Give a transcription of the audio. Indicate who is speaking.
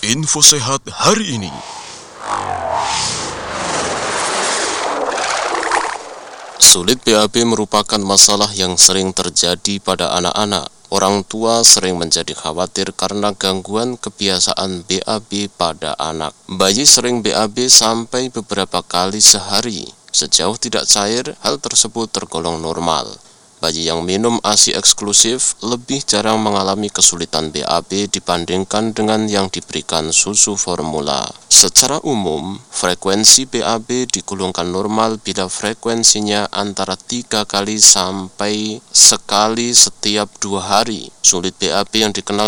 Speaker 1: Info sehat hari ini. Sulit BAB merupakan masalah yang sering terjadi pada anak-anak. Orang tua sering menjadi khawatir karena gangguan kebiasaan BAB pada anak. Bayi sering BAB sampai beberapa kali sehari. Sejauh tidak cair, hal tersebut tergolong normal. Bayi yang minum ASI eksklusif lebih jarang mengalami kesulitan BAB dibandingkan dengan yang diberikan susu formula. Secara umum, frekuensi BAB digolongkan normal bila frekuensinya antara 3 kali sampai sekali setiap 2 hari. Sulit BAB yang dikenal